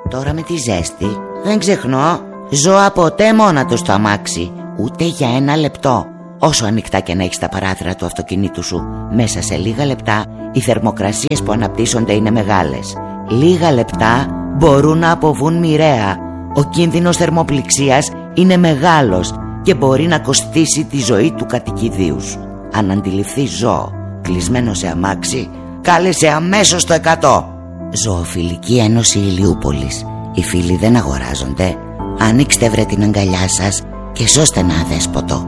Τώρα με τη ζέστη δεν ξεχνώ ζώα ποτέ μόνα του στο αμάξι, ούτε για ένα λεπτό. Όσο ανοιχτά και να έχεις τα παράθυρα του αυτοκινήτου σου, μέσα σε λίγα λεπτά οι θερμοκρασίες που αναπτύσσονται είναι μεγάλες. Λίγα λεπτά μπορούν να αποβούν μοιραία. Ο κίνδυνος θερμοπληξίας είναι μεγάλος και μπορεί να κοστίσει τη ζωή του κατοικιδίου σου. Αν αντιληφθείς ζώο κλεισμένο σε αμάξι, κάλεσε αμέσως το 100. Ζωοφιλική Ένωση Ηλιούπολης. Οι φίλοι δεν αγοράζονται. Ανοίξτε βρε την αγκαλιά σας και σώστε ένα αδέσποτο.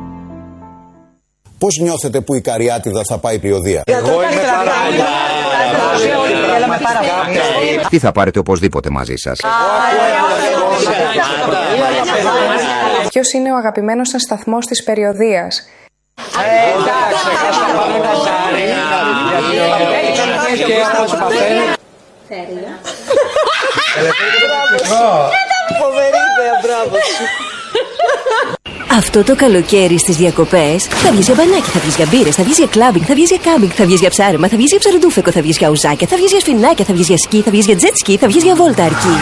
Πώς νιώθετε που η Καριάτιδα θα πάει περιοδεία? Εγώ είμαι πάρα πολύ. Τι θα πάρετε οπωσδήποτε μαζί σας? Ποιος είναι ο αγαπημένος σας σταθμός της περιοδείας? Αυτό το καλοκαίρι στις διακοπές θα βγεις για μπανάκι, θα βγεις για μπύρες, θα βγεις για κλάμπινγκ, θα βγεις για κάμπινγκ, θα βγεις για ψάρεμα, θα βγεις για ψαροντούφεκο, θα βγεις για ουζάκια, θα βγεις για σφινάκια, θα βγεις για σκι, θα βγεις για τζετ σκι, θα βγεις για βόλτα αρκή.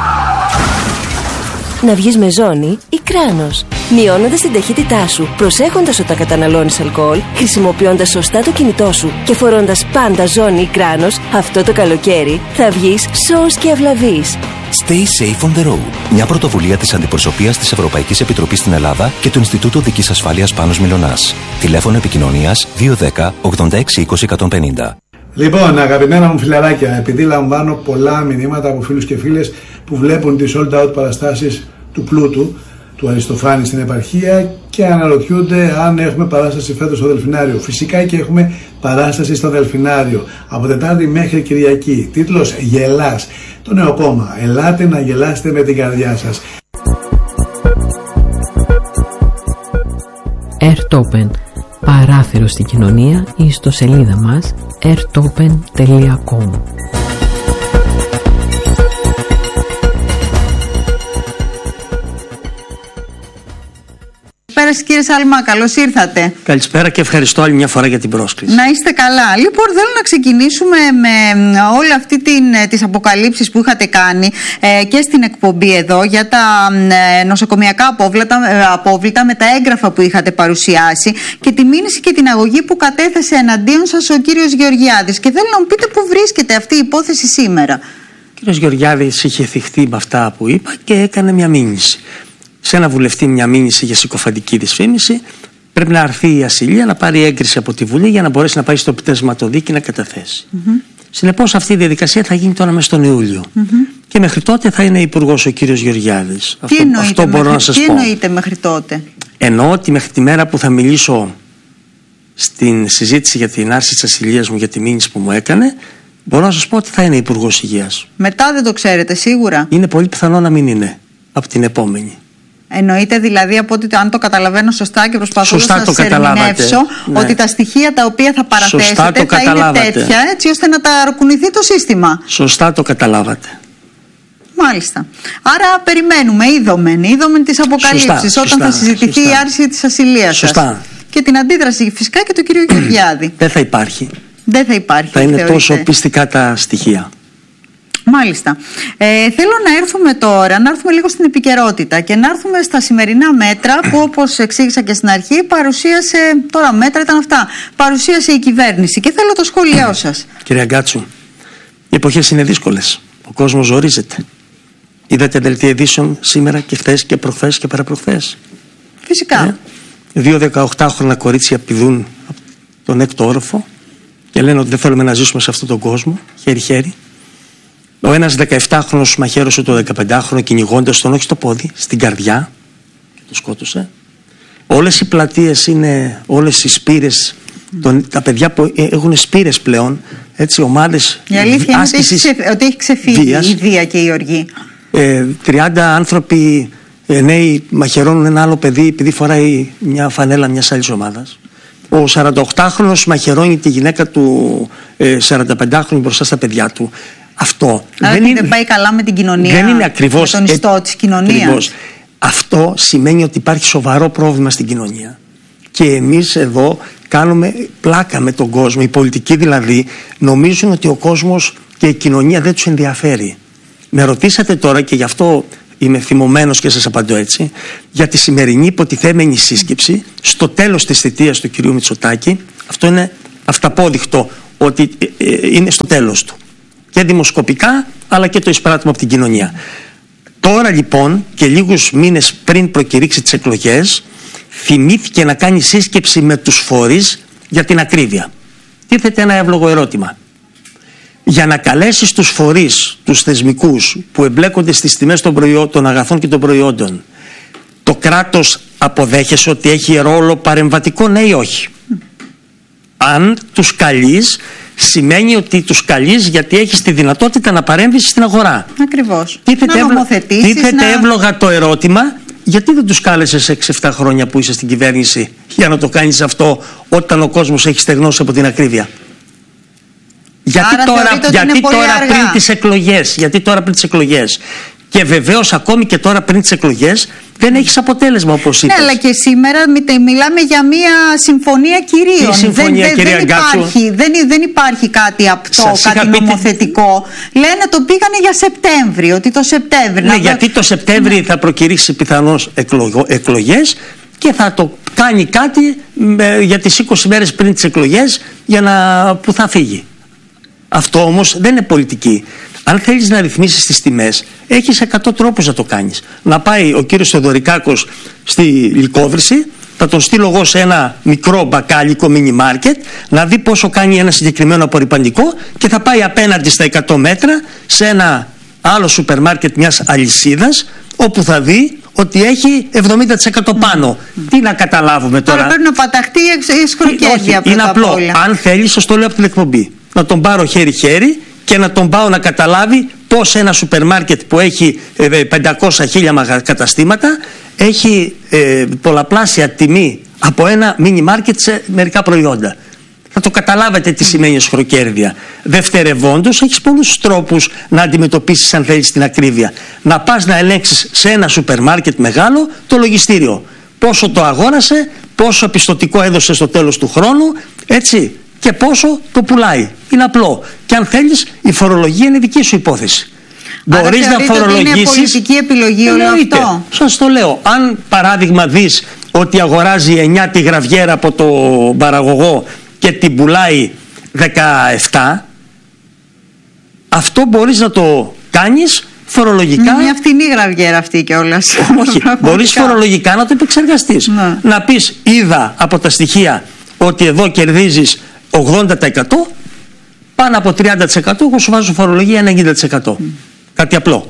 Να βγεις με ζώνη ή κράνος, μειώνοντας την ταχύτητά σου, προσέχοντας όταν καταναλώνεις αλκοόλ, χρησιμοποιώντας σωστά το κινητό σου και φορώντας πάντα ζώνη ή κράνος, αυτό το καλοκαίρι θα βγεις σώος και αυλαβής. Stay safe on the road. Μια πρωτοβουλία της Αντιπροσωπείας της Ευρωπαϊκής Επιτροπής στην Ελλάδα και του Ινστιτούτου Δικής Ασφάλειας Πάνος Μιλωνάς. Τηλέφωνο επικοινωνίας 210 86 20 150. Λοιπόν, αγαπημένα μου φιλαράκια, επειδή λαμβάνω πολλά μηνύματα από φίλους και φίλες που βλέπουν τις sold out παραστάσεις του Πλούτου, του Αριστοφάνη στην επαρχία και αναρωτιούνται αν έχουμε παράσταση φέτος στο Δελφινάριο. Φυσικά και έχουμε παράσταση στο Δελφινάριο από Τετάρτη μέχρι Κυριακή. Τίτλος «Γελάς». Το νέο κόμμα. Ελάτε να γελάσετε με την καρδιά σας. Airtopen. Παράθυρο στην κοινωνία ή στο σελίδα μας airtopen.com. Καλησπέρα κύριε Σαλμά, καλώς ήρθατε. Καλησπέρα και ευχαριστώ άλλη μια φορά για την πρόσκληση. Να είστε καλά. Λοιπόν, θέλω να ξεκινήσουμε με όλη αυτή τις αποκαλύψεις που είχατε κάνει και στην εκπομπή εδώ για τα νοσοκομιακά απόβλητα με τα έγγραφα που είχατε παρουσιάσει και τη μήνυση και την αγωγή που κατέθεσε εναντίον σας ο κύριος Γεωργιάδης. Και θέλω να μου πείτε πού βρίσκεται αυτή η υπόθεση σήμερα. Ο κύριος Γεωργιάδης είχε θυχθεί με αυτά που είπα και έκανε μια μήνυση. Σε ένα βουλευτή μια μήνυση για συκοφαντική δυσφήμιση, πρέπει να αρθεί η ασυλία, να πάρει έγκριση από τη Βουλή για να μπορέσει να πάει στο πτεσματοδίκη να καταθέσει. Συνεπώς αυτή η διαδικασία θα γίνει τώρα μέσα τον Ιούλιο. Και μέχρι τότε θα είναι υπουργός ο κύριος Γεωργιάδης. Αυτό μπορώ να σας πω. Τι εννοείται μέχρι τότε? Εννοώ ότι μέχρι τη μέρα που θα μιλήσω στην συζήτηση για την άρση της ασυλίας μου για τη μήνυση που μου έκανε, μπορώ να σας πω ότι θα είναι υπουργός υγείας. Μετά δεν το ξέρετε σίγουρα? Είναι πολύ πιθανό να μην είναι από την επόμενη. Εννοείται δηλαδή, από ότι αν το καταλαβαίνω σωστά και προσπαθώ να σας ερμηνεύσω, ότι τα στοιχεία τα οποία θα παραθέσετε θα είναι τέτοια έτσι ώστε να ταρακουνηθεί το σύστημα. Σωστά το καταλάβατε. Μάλιστα. Άρα περιμένουμε, είδομεν τις αποκαλύψεις όταν θα συζητηθεί η άρση της ασυλίας σας. Και την αντίδραση φυσικά και του κύριου Γεωργιάδη. Δεν θα υπάρχει. Δεν θα υπάρχει. Θα είναι τόσο πιστικά τα στοιχεία. Μάλιστα. Θέλω να έρθουμε τώρα, να έρθουμε λίγο στην επικαιρότητα και να έρθουμε στα σημερινά μέτρα που, όπως εξήγησα και στην αρχή, παρουσίασε, τώρα μέτρα ήταν αυτά, παρουσίασε η κυβέρνηση και θέλω το σχόλιο σας. Κυρία Γκάτσου, οι εποχές είναι δύσκολες. Ο κόσμος ζορίζεται. Είδατε δελτία ειδήσεων σήμερα και χθες και προχθές και παραπροχθές? Φυσικά. 2 18χρονα κορίτσια πηδούν από τον έκτο όροφο και λένε ότι δεν θέλουμε να ζήσουμε σε αυτόν τον κόσμο, χέρι-χέρι. Ο ένας 17χρονος μαχαίρωσε το 15χρονο κυνηγώντας τον όχι στο πόδι, στην καρδιά και το σκότωσε. Όλες οι πλατείες είναι, όλες οι σπήρες, τα παιδιά που έχουν σπήρες πλέον, έτσι, ομάδες η αλήθεια είναι ότι έχει ξεφύγει η βία και η οργή. 30 άνθρωποι νέοι μαχαιρώνουν ένα άλλο παιδί επειδή φοράει μια φανέλα μιας άλλης ομάδας. Ο 48χρονος μαχαιρώνει τη γυναίκα του 45χρονη μπροστά στα παιδιά του. Αυτό δεν πάει καλά με την κοινωνία. Δεν είναι ακριβώς με τον ιστό της κοινωνίας. Αυτό σημαίνει ότι υπάρχει σοβαρό πρόβλημα στην κοινωνία. Και εμείς εδώ κάνουμε πλάκα με τον κόσμο. Οι πολιτικοί δηλαδή νομίζουν ότι ο κόσμος και η κοινωνία δεν τους ενδιαφέρει. Με ρωτήσατε τώρα, και γι' αυτό είμαι θυμωμένος και σας απαντώ έτσι, για τη σημερινή υποτιθέμενη σύσκεψη στο τέλος της θητείας του κυρίου Μητσοτάκη. Αυτό είναι αυταπόδεικτο ότι είναι στο τέλος του. Και δημοσκοπικά, αλλά και το εισπράττουμε από την κοινωνία. Τώρα λοιπόν, και λίγους μήνες πριν προκηρύξει τις εκλογές, θυμήθηκε να κάνει σύσκεψη με τους φορείς για την ακρίβεια. Τίθεται ένα εύλογο ερώτημα. Για να καλέσεις τους φορείς, τους θεσμικούς που εμπλέκονται στις τιμές των αγαθών και των προϊόντων, το κράτος αποδέχεσαι ότι έχει ρόλο παρεμβατικό, ναι ή όχι? Αν τους καλείς, σημαίνει ότι τους καλείς γιατί έχεις τη δυνατότητα να παρέμβεις στην αγορά. Ακριβώς. Τίθεται εύλογα το ερώτημα, γιατί δεν τους κάλεσες 6-7 χρόνια που είσαι στην κυβέρνηση για να το κάνεις αυτό όταν ο κόσμος έχει στεγνώσει από την ακρίβεια? Γιατί τώρα πριν τις εκλογές? Και βεβαίως ακόμη και τώρα πριν τις εκλογές δεν έχεις αποτέλεσμα, όπως είπες. Ναι, αλλά και σήμερα μιλάμε για μια συμφωνία κυρίων. Δεν υπάρχει κάτι απτό, κάτι νομοθετικό. Λένε το πήγανε για Σεπτέμβριο, ότι το Σεπτέμβριο. Ναι, γιατί το Σεπτέμβριο θα προκηρύξει πιθανώς εκλογές και θα το κάνει κάτι για τις 20 μέρες πριν τις εκλογές που θα φύγει. Αυτό όμως δεν είναι πολιτική. Αν θέλεις να ρυθμίσεις τις τιμές, έχεις 100 τρόπους να το κάνεις. Να πάει ο κύριος Θεοδωρικάκος στη Λυκόβρηση, θα τον στείλω εγώ σε ένα μικρό μπακάλικο μίνι μάρκετ, να δει πόσο κάνει ένα συγκεκριμένο απορρυπαντικό, και θα πάει απέναντι στα 100 μέτρα σε ένα άλλο σούπερ μάρκετ μιας αλυσίδας, όπου θα δει ότι έχει 70% πάνω. Τι να καταλάβουμε τώρα? Τώρα πρέπει να παταχτεί η σκροκέρδια. Είναι απλό. Αν θέλεις, σας το λέω από την εκπομπή, να τον πάρω χέρι-χέρι και να τον πάω να καταλάβει πώς ένα σούπερ μάρκετ που έχει 500.000 καταστήματα έχει πολλαπλάσια τιμή από ένα μίνι μάρκετ σε μερικά προϊόντα. Θα το καταλάβετε τι σημαίνει σχροκέρδεια. Δευτερευόντως, έχεις πολλούς τρόπους να αντιμετωπίσεις, αν θέλεις, την ακρίβεια. Να πας να ελέγξεις σε ένα σούπερ μάρκετ μεγάλο το λογιστήριο. Πόσο το αγόρασε, πόσο πιστωτικό έδωσε στο τέλος του χρόνου, έτσι, και πόσο το πουλάει. Είναι απλό. Και αν θέλεις, η φορολογία είναι δική σου υπόθεση. Μπορείς να φορολογήσεις. Είναι πολιτική επιλογή όλο αυτό. Σας το λέω. Αν παράδειγμα δεις ότι αγοράζει 9 τη γραβιέρα από το παραγωγό και την πουλάει 17, αυτό μπορείς να το κάνεις φορολογικά. Είναι μια φτηνή γραβιέρα αυτή κιόλας. Όχι, μπορείς φορολογικά να το επεξεργαστείς. Να πεις, είδα από τα στοιχεία ότι εδώ κερδίζεις 80%, πάνω από 30% εγώ σου βάζω φορολογία 90%. Κάτι απλό.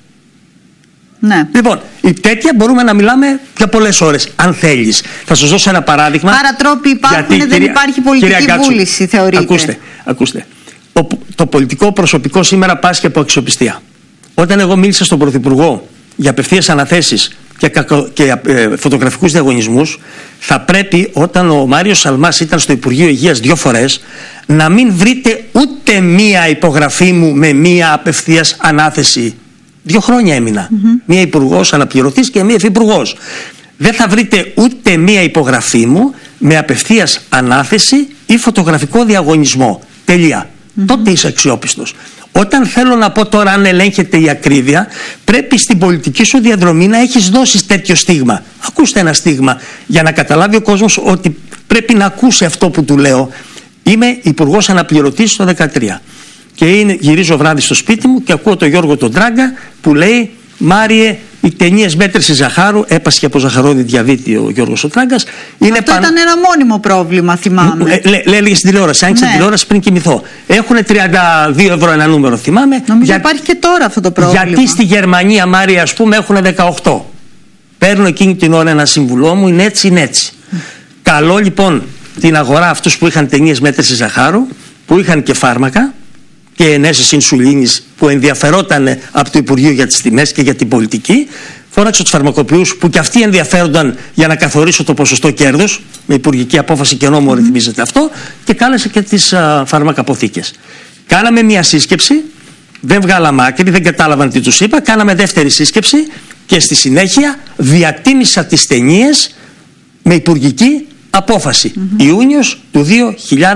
Ναι. Λοιπόν, τέτοια μπορούμε να μιλάμε για πολλές ώρες, αν θέλεις. Θα σας δώσω ένα παράδειγμα. Άρα τρόποι υπάρχουν, δεν υπάρχει πολιτική βούληση, θεωρείτε? Ακούστε. Το πολιτικό προσωπικό σήμερα πάσχει από αξιοπιστία. Όταν εγώ μίλησα στον Πρωθυπουργό για απευθείας αναθέσεις και φωτογραφικούς διαγωνισμούς, θα πρέπει, όταν ο Μάριος Σαλμάς ήταν στο Υπουργείο Υγείας 2 φορές, να μην βρείτε ούτε μία υπογραφή μου με μία απευθείας ανάθεση. 2 χρόνια έμεινα. Μία υπουργός αναπληρωτής και μία υφυπουργός. Δεν θα βρείτε ούτε μία υπογραφή μου με απευθείας ανάθεση ή φωτογραφικό διαγωνισμό. Τελεία. Τότε είσαι αξιόπιστος. Όταν θέλω να πω τώρα, αν ελέγχεται η ακρίβεια, πρέπει στην πολιτική σου διαδρομή να έχεις δώσει τέτοιο στίγμα. Ακούστε ένα στίγμα για να καταλάβει ο κόσμος ότι πρέπει να ακούσει αυτό που του λέω. Είμαι υπουργός αναπληρωτής το 2013 και γυρίζω βράδυ στο σπίτι μου και ακούω τον Γιώργο τον Τράγκα που λέει, Μάριε, οι ταινίες μέτρησης ζαχάρου, έπασχε από ζαχαρόδι διαβήτη ο Γιώργος ο Τράγκας. Αυτό ήταν ένα μόνιμο πρόβλημα, θυμάμαι. Λέγε στην τηλεόραση, άνοιξε την τηλεόραση πριν κοιμηθώ. Έχουν 32 ευρώ ένα νούμερο, θυμάμαι. Νομίζω υπάρχει και τώρα αυτό το πρόβλημα. Γιατί στη Γερμανία, Μάρια, ας πούμε, έχουν 18. Παίρνω εκείνη την ώρα ένα συμβουλό μου, είναι έτσι, είναι έτσι. Καλό λοιπόν την αγορά αυτούς που είχαν ταινίες μέτρησης ζαχάρου, που είχαν και φάρμακα και ενέσεις ινσουλίνης που ενδιαφερόταν από το Υπουργείο για τις τιμές και για την πολιτική. Φώναξε τους φαρμακοποιούς που και αυτοί ενδιαφέρονταν για να καθορίσω το ποσοστό κέρδους, με υπουργική απόφαση και νόμο ρυθμίζεται αυτό, και κάλεσε και τις φαρμακαποθήκες. Κάναμε μια σύσκεψη, δεν βγάλαμε άκρη, δεν κατάλαβαν τι τους είπα, κάναμε δεύτερη σύσκεψη και στη συνέχεια διατίμησα τις ταινίες με υπουργική απόφαση. Ιούνιος του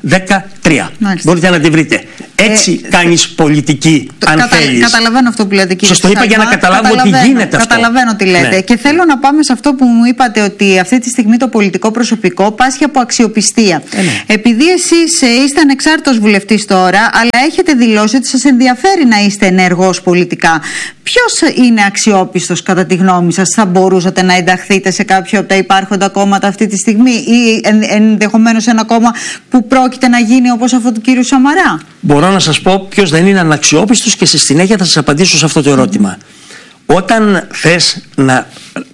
13. Μπορείτε να τη βρείτε. Έτσι κάνεις πολιτική, αν θέλεις. Καταλαβαίνω αυτό που λέτε, κύριε. Σας το είπα για να καταλάβω ότι γίνεται αυτό. Καταλαβαίνω τι λέτε. Ναι. Και θέλω να πάμε σε αυτό που μου είπατε, ότι αυτή τη στιγμή το πολιτικό προσωπικό πάσχει από αξιοπιστία. Ναι. Επειδή εσείς είστε ανεξάρτητος βουλευτής τώρα, αλλά έχετε δηλώσει ότι σας ενδιαφέρει να είστε ενεργός πολιτικά. Ποιος είναι αξιόπιστος κατά τη γνώμη σας? Θα μπορούσατε να ενταχθείτε σε κάποιο από τα υπάρχοντα κόμματα αυτή τη στιγμή, ή ενδεχομένως ένα κόμμα που πρόκειται να γίνει όπως αυτό του κύριου Σαμαρά? Μπορώ να σας πω ποιος δεν είναι αναξιόπιστος και στη συνέχεια θα σας απαντήσω σε αυτό το ερώτημα. Όταν θες να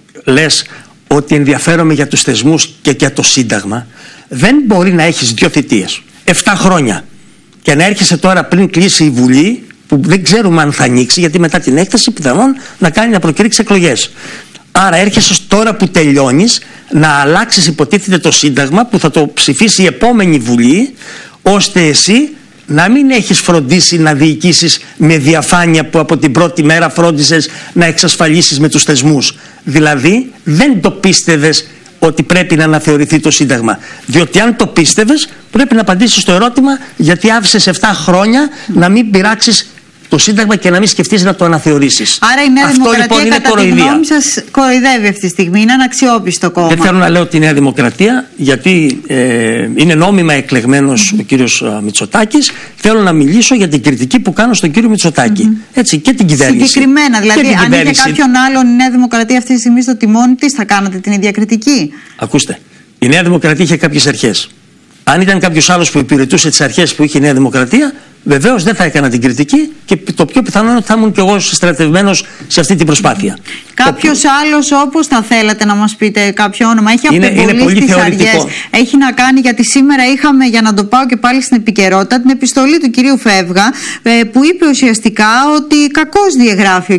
λες ότι ενδιαφέρομαι για τους θεσμούς και για το Σύνταγμα, δεν μπορεί να έχεις 2 θητείες, 7 χρόνια, και να έρχεσαι τώρα πριν κλείσει η Βουλή, που δεν ξέρουμε αν θα ανοίξει, γιατί μετά την έκταση πιθανόν να προκηρύξει εκλογές. Άρα έρχεσαι τώρα που τελειώνεις να αλλάξεις, υποτίθεται, το Σύνταγμα που θα το ψηφίσει η επόμενη Βουλή, ώστε εσύ να μην έχεις φροντίσει να διοικήσεις με διαφάνεια που από την πρώτη μέρα φρόντισες να εξασφαλίσεις με τους θεσμούς. Δηλαδή δεν το πίστευες ότι πρέπει να αναθεωρηθεί το Σύνταγμα. Διότι αν το πίστευες, πρέπει να απαντήσεις στο ερώτημα γιατί άφησες 7 χρόνια να μην πειράξεις το Σύνταγμα και να μην σκεφτείς να το αναθεωρήσεις. Άρα η Νέα Δημοκρατία, λοιπόν, είναι κατά τη γνώμη σας, κοροϊδεύει αυτή τη στιγμή, είναι αναξιόπιστο κόμμα. Δεν θέλω να λέω τη Νέα Δημοκρατία, γιατί είναι νόμιμα εκλεγμένος ο κύριος Μητσοτάκης. Θέλω να μιλήσω για την κριτική που κάνω στον κύριο Μητσοτάκη. Έτσι, και την κυβέρνηση. Συγκεκριμένα, δηλαδή, αν είχε κάποιον άλλον η Νέα Δημοκρατία αυτή τη στιγμή στο τιμόνι της, θα κάνατε την ίδια κριτική? Ακούστε, η Νέα Δημοκρατία είχε κάποιες αρχές. Αν ήταν κάποιος άλλος που υπηρετούσε τις αρχές που είχε η Νέα Δημοκρατία, βεβαίως δεν θα έκανα την κριτική και το πιο πιθανό είναι ότι θα ήμουν και εγώ στρατευμένος σε αυτή την προσπάθεια. Κάποιος άλλος, όπως θα θέλατε να μας πείτε κάποιο όνομα? Έχει απεμπολίσει τις αργές. Έχει να κάνει, γιατί σήμερα είχαμε, για να το πάω και πάλι στην επικαιρότητα, την επιστολή του κυρίου Φεύγα, που είπε ουσιαστικά ότι κακώς διαγράφει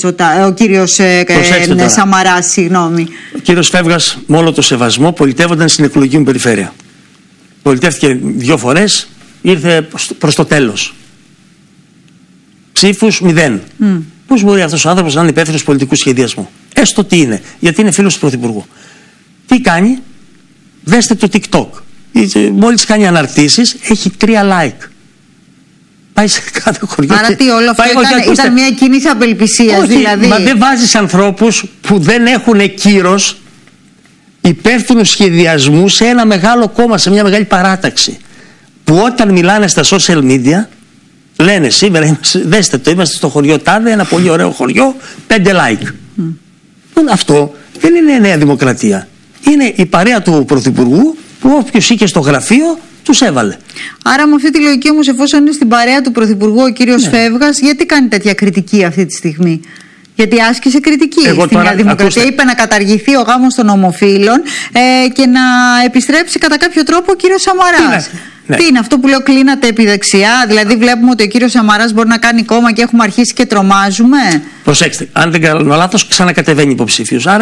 ο κύριος Σαμαράς, συγγνώμη. Ο κύριος Φεύγας, με όλο το σεβασμό, πολιτεύονταν στην εκλογική μου περιφέρεια. Πολιτεύτηκε 2 φορές, ήρθε προς το τέλος. Ψήφους 0. Πώς μπορεί αυτός ο άνθρωπος να είναι υπεύθυνος πολιτικού σχεδιασμού? Έστω τι είναι, γιατί είναι φίλος του Πρωθυπουργού. Τι κάνει? Δέστε το TikTok. Μόλις κάνει αναρτήσεις, έχει 3 like. Πάει σε κάθε χωριό. Άρα τι, όλο αυτό ήταν μια κίνηση απελπισίας? Δηλαδή. Μα δεν βάζεις ανθρώπους που δεν έχουν κύρος υπεύθυνου σχεδιασμού σε ένα μεγάλο κόμμα, σε μια μεγάλη παράταξη, που όταν μιλάνε στα social media λένε σήμερα, δέστε το, είμαστε στο χωριό τάδε, ένα πολύ ωραίο χωριό, 5 like. Αυτό δεν είναι Νέα Δημοκρατία. Είναι η παρέα του Πρωθυπουργού που όποιος είχε στο γραφείο τους έβαλε. Άρα με αυτή τη λογική όμως, εφόσον είναι στην παρέα του Πρωθυπουργού ο κύριος Φεύγας, γιατί κάνει τέτοια κριτική αυτή τη στιγμή? Γιατί άσκησε κριτική στη Νέα Δημοκρατία. Είπε να καταργηθεί ο γάμος των ομοφύλων και να επιστρέψει κατά κάποιο τρόπο ο κύριος Σαμαράς. Τι είναι αυτό που λέω, κλείνατε επί δεξιά? Δηλαδή βλέπουμε ότι ο κύριος Σαμαράς μπορεί να κάνει κόμμα και έχουμε αρχίσει και τρομάζουμε. Προσέξτε, αν δεν κάνω λάθος, ξανακατεβαίνει υποψήφιος. Άρα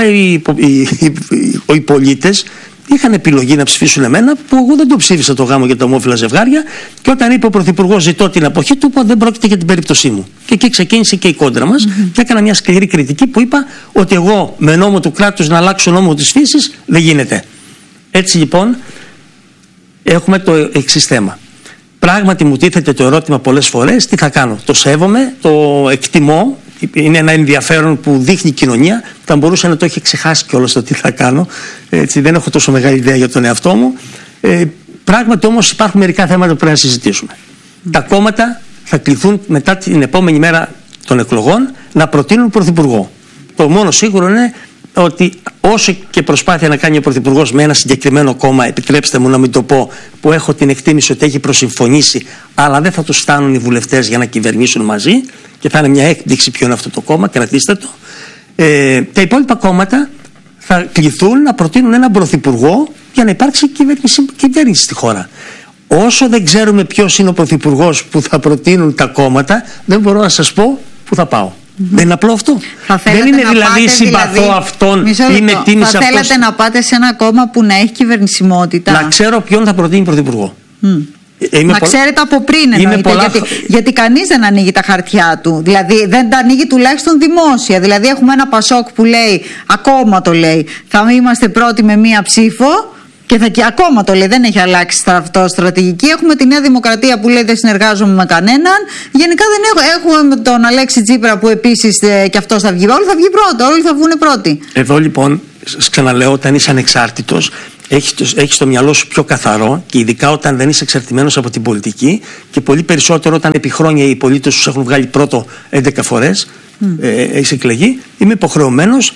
οι πολίτες είχαν επιλογή να ψηφίσουν εμένα, που εγώ δεν το ψήφισα το γάμο για τα ομόφυλα ζευγάρια, και όταν είπε ο Πρωθυπουργός ζητώ την αποχή του, είπα δεν πρόκειται για την περίπτωσή μου. Και εκεί ξεκίνησε και η κόντρα μας και έκανα μια σκληρή κριτική που είπα ότι εγώ με νόμο του κράτους να αλλάξω νόμο της φύσης δεν γίνεται. Έτσι λοιπόν έχουμε το εξής θέμα. Πράγματι μου τίθεται το ερώτημα πολλές φορές, τι θα κάνω? Το σέβομαι, το εκτιμώ. Είναι ένα ενδιαφέρον που δείχνει η κοινωνία. Θα μπορούσε να το έχει ξεχάσει κιόλας το τι θα κάνω. Έτσι, δεν έχω τόσο μεγάλη ιδέα για τον εαυτό μου. Πράγματι όμως υπάρχουν μερικά θέματα που πρέπει να συζητήσουμε. Τα κόμματα θα κληθούν μετά την επόμενη μέρα των εκλογών να προτείνουν πρωθυπουργό. Το μόνο σίγουρο είναι ότι όσο και προσπάθεια να κάνει ο Πρωθυπουργός με ένα συγκεκριμένο κόμμα, επιτρέψτε μου να μην το πω, που έχω την εκτίμηση ότι έχει προσυμφωνήσει, αλλά δεν θα τους φτάνουν οι βουλευτές για να κυβερνήσουν μαζί, και θα είναι μια έκπληξη ποιο είναι αυτό το κόμμα, κρατήστε το. Τα υπόλοιπα κόμματα θα κληθούν να προτείνουν έναν πρωθυπουργό για να υπάρξει κυβέρνηση στη χώρα. Όσο δεν ξέρουμε ποιος είναι ο πρωθυπουργός που θα προτείνουν τα κόμματα, δεν μπορώ να σας πω που θα πάω. Δεν είναι απλό αυτό. Δεν είναι δηλαδή συμπαθώ αυτόν ή με τίμησε αυτός. Θα θέλατε να πάτε σε ένα κόμμα που να έχει κυβερνησιμότητα? Να ξέρω ποιον θα προτείνει πρωθυπουργό. Να ξέρετε από πριν εννοείται, γιατί κανείς δεν ανοίγει τα χαρτιά του. Δηλαδή δεν τα ανοίγει τουλάχιστον δημόσια. Δηλαδή έχουμε ένα Πασόκ που λέει, ακόμα το λέει, θα είμαστε πρώτοι με μία ψήφο, Και ακόμα το λέει, δεν έχει αλλάξει αυτό στρατηγική. Έχουμε τη Νέα Δημοκρατία που λέει δεν συνεργάζομαι με κανέναν. Γενικά δεν έχουμε τον Αλέξη Τσίπρα που επίσης και αυτός θα βγει. Όλοι θα βγει πρώτο, όλοι θα βγουν πρώτοι. Εδώ λοιπόν, ξαναλέω, όταν είσαι ανεξάρτητος, έχεις το μυαλό σου πιο καθαρό και ειδικά όταν δεν είσαι εξαρτημένος από την πολιτική και πολύ περισσότερο όταν επί χρόνια οι πολίτες σου έχουν βγάλει πρώτο 11 φορές, έχεις εκλεγεί, είμαι υποχρεωμένος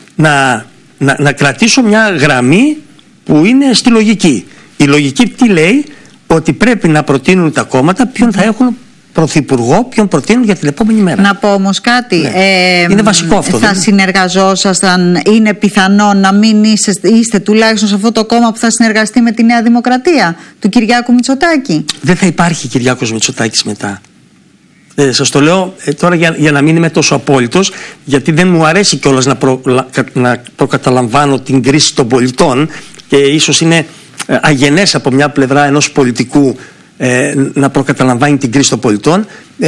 να κρατήσω μια γραμμή που είναι στη λογική. Η λογική τι λέει? Ότι πρέπει να προτείνουν τα κόμματα ποιον θα έχουν πρωθυπουργό, ποιον προτείνουν για την επόμενη μέρα. Να πω όμως κάτι. Ναι. Είναι βασικό αυτό. Θα συνεργαζόσασταν, είναι πιθανό να μην είστε τουλάχιστον σε αυτό το κόμμα που θα συνεργαστεί με τη Νέα Δημοκρατία του Κυριάκου Μητσοτάκη? Δεν θα υπάρχει Κυριάκος Μητσοτάκης μετά. Σας το λέω τώρα για να μην είμαι τόσο απόλυτος, γιατί δεν μου αρέσει κιόλας να προκαταλαμβάνω την κρίση των πολιτών και ίσως είναι αγενές από μια πλευρά ενός πολιτικού να προκαταλαμβάνει την κρίση των πολιτών.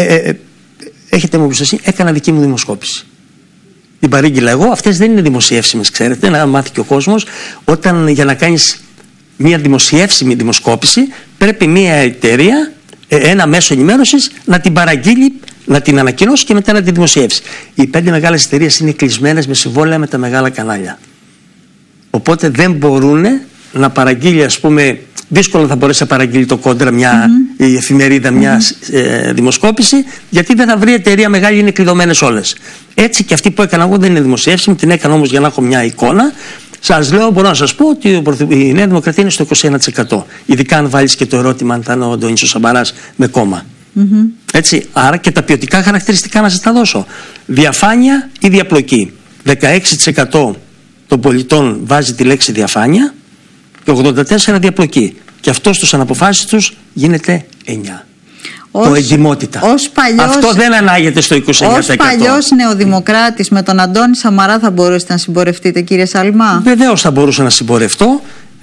Έχετε μου εμπιστοσύνη, έκανα δική μου δημοσκόπηση. Την παρήγγειλα εγώ, αυτές δεν είναι δημοσιεύσιμες, ξέρετε, να μάθει και ο κόσμος. Όταν για να κάνεις μια δημοσιεύσιμη δημοσκόπηση πρέπει μια εταιρεία, ένα μέσο ενημέρωσης να την παραγγείλει, να την ανακοινώσει και μετά να την δημοσιεύσει. Οι 5 μεγάλες εταιρείες είναι κλεισμένες με συμβόλαια με τα μεγάλα κανάλια. Οπότε δεν μπορούν να παραγγείλει, ας πούμε, δύσκολα θα μπορέσει να παραγγείλει το Κόντρα η εφημερίδα μια δημοσκόπηση, γιατί δεν θα βρει εταιρεία μεγάλη, είναι κλειδωμένες όλες. Έτσι και αυτή που έκανα εγώ δεν είναι δημοσιεύσιμη, την έκανα όμως για να έχω μια εικόνα. Σας λέω, μπορώ να σας πω ότι η Νέα Δημοκρατία είναι στο 21%. Ειδικά αν βάλεις και το ερώτημα αν θα είναι ο Αντώνης ο Σαμαράς με κόμμα. Έτσι, άρα και τα ποιοτικά χαρακτηριστικά να σας τα δώσω. Διαφάνεια ή διαπλοκή. 16% των πολιτών βάζει τη λέξη διαφάνεια και 84% διαπλοκή. Και αυτό στους αναποφάσεις τους γίνεται 9%. Το εντιμότητα. Αυτό δεν ανάγεται στο 29%. Ως παλιός νεοδημοκράτης με τον Αντώνη Σαμαρά θα μπορούσατε να συμπορευτείτε, κύριε Σαλμά? Βεβαίως θα μπορούσα να συμπορευτώ,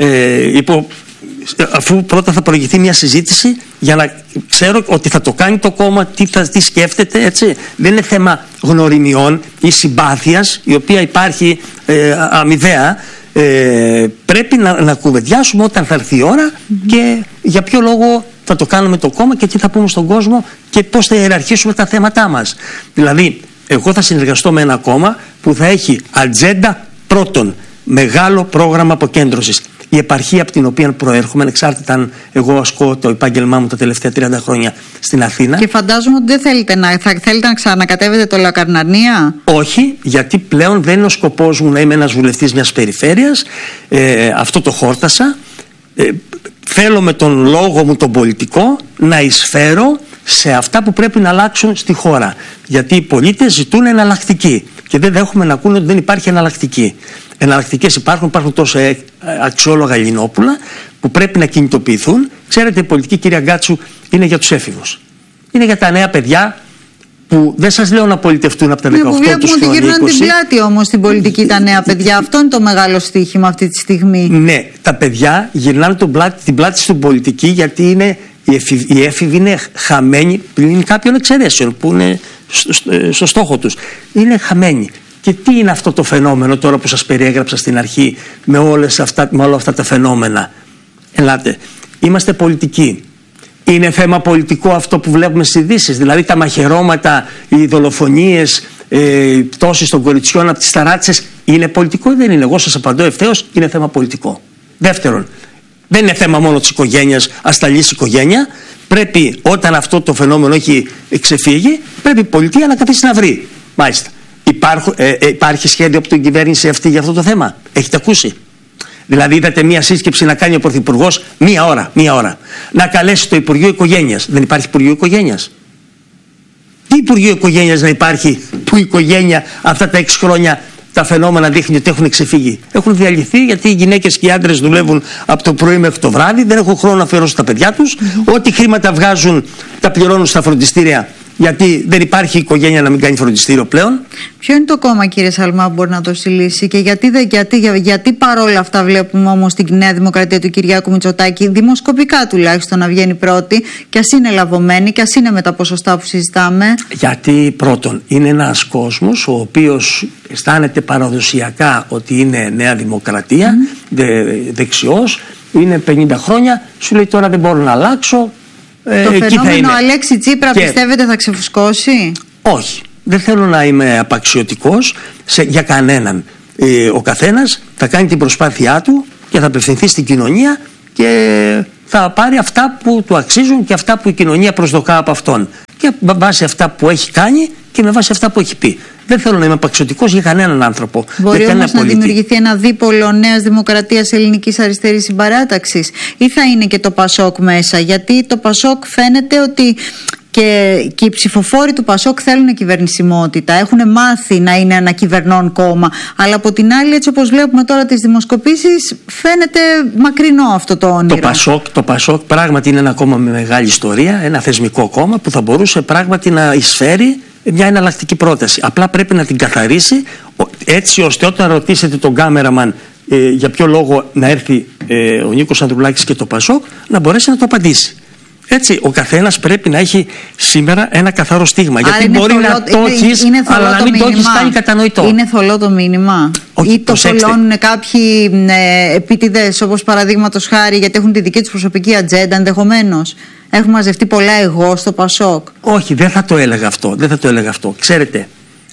αφού πρώτα θα προηγηθεί μια συζήτηση για να ξέρω ότι θα το κάνει το κόμμα, τι σκέφτεται, έτσι. Δεν είναι θέμα γνωριμιών ή συμπάθειας, η οποία υπάρχει αμοιβαία. Πρέπει να κουβεντιάσουμε όταν θα έρθει η ώρα και για ποιο λόγο θα το κάνουμε το κόμμα και τι θα πούμε στον κόσμο και πώς θα ιεραρχήσουμε τα θέματά μας. Δηλαδή, εγώ θα συνεργαστώ με ένα κόμμα που θα έχει ατζέντα πρώτον, μεγάλο πρόγραμμα αποκέντρωσης. Η επαρχία από την οποία προέρχομαι, ανεξάρτητα αν εγώ ασκώ το επάγγελμά μου τα τελευταία 30 χρόνια στην Αθήνα. Και φαντάζομαι ότι δεν θέλετε να ξανακατεύετε το Λακαρνανία. Όχι, γιατί πλέον δεν είναι ο σκοπός μου να είμαι ένας βουλευτής μιας περιφέρειας. Αυτό το χόρτασα. Θέλω με τον λόγο μου τον πολιτικό να εισφέρω σε αυτά που πρέπει να αλλάξουν στη χώρα. Γιατί οι πολίτες ζητούν εναλλακτική και δεν δέχομαι να ακούνε ότι δεν υπάρχει εναλλακτική. Εναλλακτικές υπάρχουν τόσα αξιόλογα Ελληνόπουλα που πρέπει να κινητοποιηθούν. Ξέρετε, η πολιτική, κυρία Γκάτσου, είναι για τους έφηβους. Είναι για τα νέα παιδιά που δεν σας λέω να πολιτευτούν από τα 18 τους χρόνια. Βλέπουμε ότι γυρνάνε την πλάτη όμως στην πολιτική τα νέα παιδιά. Αυτό είναι το μεγάλο στοίχημα αυτή τη στιγμή. Ναι, τα παιδιά γυρνάνε την πλάτη στην πολιτική γιατί οι έφηβοι είναι χαμένοι πλην κάποιων εξαιρέσεων που είναι στο στόχο τους. Είναι χαμένοι. Και τι είναι αυτό το φαινόμενο τώρα που σας περιέγραψα στην αρχή με όλα αυτά τα φαινόμενα? Ελάτε, είμαστε πολιτικοί. Είναι θέμα πολιτικό αυτό που βλέπουμε στις ειδήσεις, δηλαδή τα μαχαιρώματα, οι δολοφονίες, οι πτώσεις των κοριτσιών από τις ταράτσες? Είναι πολιτικό ή δεν είναι? Εγώ σας απαντώ ευθέως, είναι θέμα πολιτικό. Δεύτερον, δεν είναι θέμα μόνο της οικογένειας, ας τα λύσει η οικογένεια. Πρέπει όταν αυτό το φαινόμενο έχει ξεφύγει, πρέπει η πολιτεία να καθίσει να βρει. Μάλιστα. Υπάρχει σχέδιο από την κυβέρνηση αυτή για αυτό το θέμα? Έχετε ακούσει? Δηλαδή είδατε μια σύσκεψη να κάνει ο Πρωθυπουργός μία ώρα. Να καλέσει το Υπουργείο Οικογένειας. Δεν υπάρχει Υπουργείο Οικογένειας. Τι Υπουργείο Οικογένειας να υπάρχει που η οικογένεια αυτά τα 6 χρόνια τα φαινόμενα δείχνει ότι έχουν ξεφύγει? Έχουν διαλυθεί γιατί οι γυναίκες και οι άντρες δουλεύουν από το πρωί μέχρι το βράδυ, δεν έχουν χρόνο να αφιερώσουν τα παιδιά τους. Ό,τι χρήματα βγάζουν τα πληρώνουν στα φροντιστήρια, γιατί δεν υπάρχει οικογένεια να μην κάνει φροντιστήριο πλέον. Ποιο είναι το κόμμα, κύριε Σαλμά, που μπορεί να το συλλήσει και γιατί παρόλα αυτά βλέπουμε όμως την Νέα Δημοκρατία του Κυριάκου Μητσοτάκη δημοσκοπικά τουλάχιστον να βγαίνει πρώτη και ας είναι λαβωμένη και ας είναι με τα ποσοστά που συζητάμε? Γιατί πρώτον είναι ένας κόσμος ο οποίος αισθάνεται παραδοσιακά ότι είναι Νέα Δημοκρατία, δεξιός, είναι 50 χρόνια, σου λέει τώρα δεν μπορώ να αλλάξω. Το φαινόμενο Αλέξη Τσίπρα πιστεύετε θα ξεφουσκώσει? Όχι, δεν θέλω να είμαι απαξιωτικός για κανέναν. Ο καθένας θα κάνει την προσπάθειά του και θα απευθυνθεί στην κοινωνία και θα πάρει αυτά που του αξίζουν και αυτά που η κοινωνία προσδοκά από αυτόν. Και με βάση αυτά που έχει κάνει και με βάση αυτά που έχει πει. Δεν θέλω να είμαι απαξιωτικός για κανέναν άνθρωπο. Μπορεί όμως να δημιουργηθεί ένα δίπολο Νέας Δημοκρατίας Ελληνικής Αριστερής Συμπαράταξης, ή θα είναι και το Πασόκ μέσα? Γιατί το Πασόκ φαίνεται ότι και οι ψηφοφόροι του Πασόκ θέλουν κυβερνησιμότητα, έχουν μάθει να είναι ένα κυβερνών κόμμα, αλλά από την άλλη, έτσι όπως βλέπουμε τώρα τις δημοσκοπήσεις, φαίνεται μακρινό αυτό το όνειρο. Το Πασόκ πράγματι είναι ένα κόμμα με μεγάλη ιστορία, ένα θεσμικό κόμμα που θα μπορούσε πράγματι να εισφέρει μια εναλλακτική πρόταση. Απλά πρέπει να την καθαρίσει έτσι ώστε όταν ρωτήσετε τον κάμεραμαν για ποιο λόγο να έρθει ο Νίκος Ανδρουλάκης και το Πασόκ, να μπορέσει να το απαντήσει. Έτσι, ο καθένας πρέπει να έχει σήμερα ένα καθαρό στίγμα. Άρα γιατί μπορεί να το έχεις, αλλά να μην το έχεις κάνει κατανοητό. Είναι θολό το μήνυμα? Όχι, ή το θολώνουν κάποιοι επίτηδες, όπως παραδείγματος χάρη, γιατί έχουν τη δική τους προσωπική ατζέντα ενδεχομένως? Έχουν μαζευτεί πολλά εγώ στο Πασόκ. Όχι, δεν θα το έλεγα αυτό. Ξέρετε,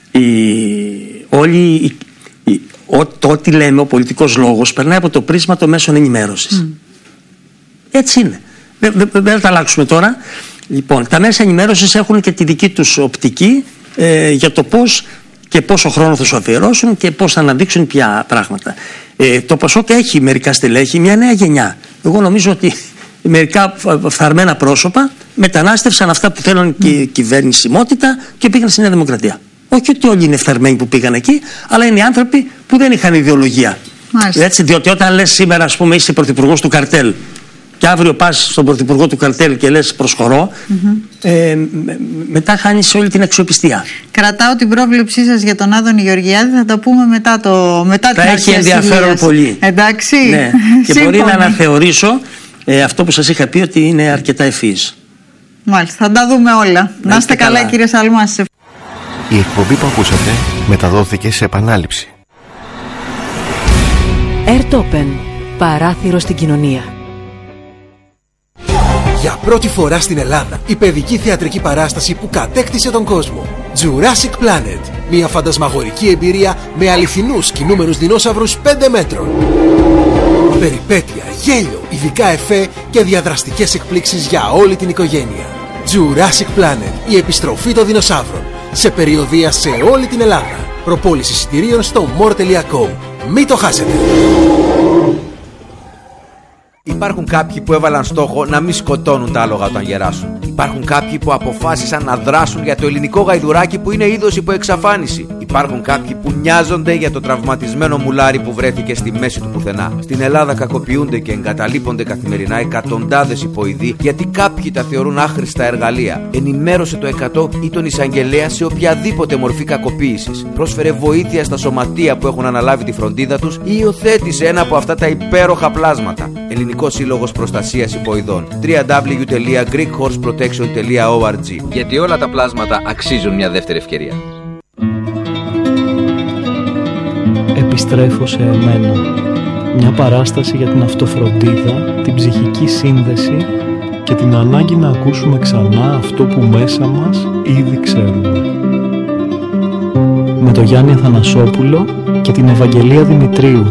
ό,τι λέμε ο πολιτικός λόγος περνάει από το πρίσμα των μέσων ενημέρωσης. Έτσι είναι. Δεν θα τα αλλάξουμε τώρα. Λοιπόν, τα μέσα ενημέρωσης έχουν και τη δική τους οπτική για το πώς και πόσο χρόνο θα σου αφιερώσουν και πώς θα αναδείξουν ποια πράγματα. Το Πασόκ έχει μερικά στελέχη, μια νέα γενιά. Εγώ νομίζω ότι μερικά φθαρμένα πρόσωπα μετανάστευσαν αυτά που θέλουν και κυβερνησιμότητα και πήγαν στη Νέα Δημοκρατία. Όχι ότι όλοι είναι φθαρμένοι που πήγαν εκεί, αλλά είναι οι άνθρωποι που δεν είχαν ιδεολογία. Έτσι, διότι όταν λες σήμερα, ας πούμε, είσαι πρωθυπουργός του καρτέλ και αύριο πας στον πρωθυπουργό του καρτέλ και λες προσχωρώ, μετά χάνεις όλη την αξιοπιστία. Κρατάω την πρόβλεψή σας για τον Άδωνη Γεωργιάδη, θα τα πούμε μετά την αρχή. Θα έχει ενδιαφέρον πολύ. Εντάξει. Ναι. Και μπορεί να αναθεωρήσω αυτό που σας είχα πει, ότι είναι αρκετά ευφύης. Μάλιστα, θα τα δούμε όλα. Να είστε καλά, κύριε Σαλμάς. Η εκπομπή που ακούσατε μεταδόθηκε σε επανάληψη. Airtopen. Παράθυρο στην κοινωνία. Για πρώτη φορά στην Ελλάδα, η παιδική θεατρική παράσταση που κατέκτησε τον κόσμο. Jurassic Planet. Μια φαντασμαγορική εμπειρία με αληθινούς κινούμενους δεινόσαυρους 5 μέτρων. Περιπέτεια, γέλιο, ειδικά εφέ και διαδραστικές εκπλήξεις για όλη την οικογένεια. Jurassic Planet. Η επιστροφή των δεινοσαύρων. Σε περιοδεία σε όλη την Ελλάδα. Προπόληση εισιτηρίων στο more.com. Μην το χάσετε. Υπάρχουν κάποιοι που έβαλαν στόχο να μην σκοτώνουν τα άλογα όταν γεράσουν. Υπάρχουν κάποιοι που αποφάσισαν να δράσουν για το ελληνικό γαϊδουράκι που είναι είδος υπό εξαφάνιση. Υπάρχουν κάποιοι που νοιάζονται για το τραυματισμένο μουλάρι που βρέθηκε στη μέση του πουθενά. Στην Ελλάδα κακοποιούνται και εγκαταλείπονται καθημερινά εκατοντάδες υποειδοί γιατί κάποιοι τα θεωρούν άχρηστα εργαλεία. Ενημέρωσε το 100 ή τον εισαγγελέα σε οποιαδήποτε μορφή κακοποίησης. Πρόσφερε βοήθεια στα σωματεία που έχουν αναλάβει τη φροντίδα τους ή υιοθέτησε ένα από αυτά τα υπέροχα πλάσματα. Ελληνικός Σύλλογος Προστασίας Υποειδών. www.greekhorseprotection.org. Γιατί όλα τα πλάσματα αξίζουν μια δεύτερη ευκαιρία. Επιστρέφω σε εμένα. Μια παράσταση για την αυτοφροντίδα, την ψυχική σύνδεση και την ανάγκη να ακούσουμε ξανά αυτό που μέσα μας ήδη ξέρουμε. Με τον Γιάννη Αθανασόπουλο και την Ευαγγελία Δημητρίου.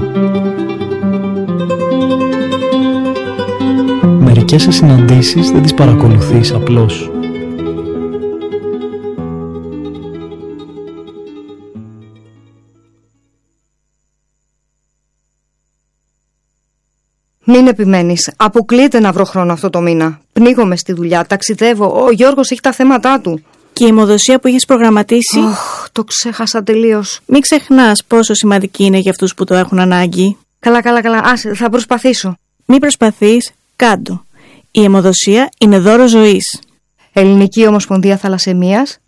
Μερικές συναντήσεις δεν τις παρακολουθείς απλώς. Μην επιμένεις. Αποκλείεται να βρω χρόνο αυτό το μήνα. Πνίγομαι στη δουλειά, ταξιδεύω. Ο Γιώργος έχει τα θέματα του. Και η αιμοδοσία που έχεις προγραμματίσει. Το ξέχασα τελείως. Μην ξεχνάς πόσο σημαντική είναι για αυτούς που το έχουν ανάγκη. Καλά. Άσε, θα προσπαθήσω. Μην προσπαθείς, κάντο. Η αιμοδοσία είναι δώρο ζωής. Ελληνική Ομοσπονδία Θαλασσαιμίας,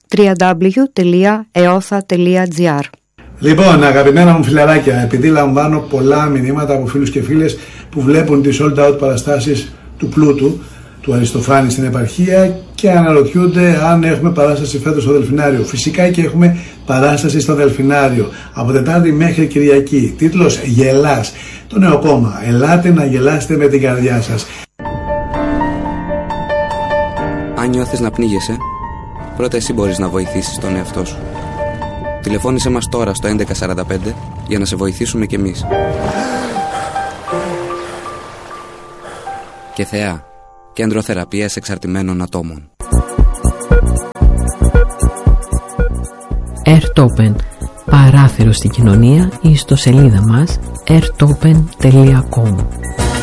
www.eotha.gr. Λοιπόν, αγαπημένα μου φιλαράκια, επειδή λαμβάνω πολλά μηνύματα από φίλους και φίλες που βλέπουν τις sold out παραστάσεις του Πλούτου, του Αριστοφάνη στην επαρχία και αναρωτιούνται αν έχουμε παράσταση φέτος στο Δελφινάριο. Φυσικά και έχουμε παράσταση στο Δελφινάριο από Τετάρτη μέχρι Κυριακή. Τίτλος «Γελάς». Το νέο κόμμα. Ελάτε να γελάσετε με την καρδιά σας. Αν νιώθεις να πνίγεσαι, πρώτα εσύ μπορείς να βοηθήσεις τον εαυτό σου. Τηλεφώνησέ μας τώρα στο 1145 για να σε βοηθήσουμε κι εμείς. Και Θεά, Κέντρο Θεραπείας Εξαρτημένων Ατόμων. Airtopen, παράθυρο στην κοινωνία, η ιστοσελίδα μας airtopen.com.